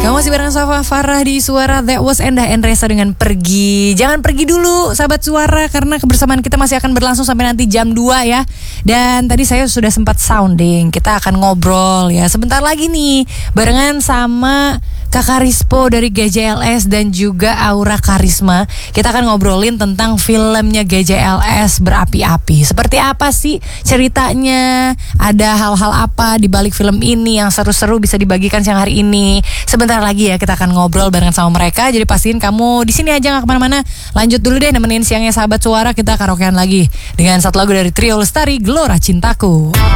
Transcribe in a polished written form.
Kamu masih bareng Safa Farah di Suara. That was Endah Endresa dengan Pergi. Jangan pergi dulu sahabat Suara, karena kebersamaan kita masih akan berlangsung sampai nanti jam 2 ya. Dan tadi saya sudah sempat sounding, kita akan ngobrol ya sebentar lagi nih barengan sama Kakak Rispo dari GJLS dan juga Aura Karisma. Kita akan ngobrolin tentang filmnya GJLS Berapi-api. Seperti apa sih ceritanya? Ada hal-hal apa di balik film ini yang seru-seru bisa dibagikan siang hari ini? Sebentar lagi ya kita akan ngobrol bareng sama mereka. Jadi pastiin kamu di sini aja, nggak kemana-mana. Lanjut dulu deh nemenin siangnya sahabat Suara. Kita karaokean lagi dengan satu lagu dari Trio Lestari, Gelora Cintaku.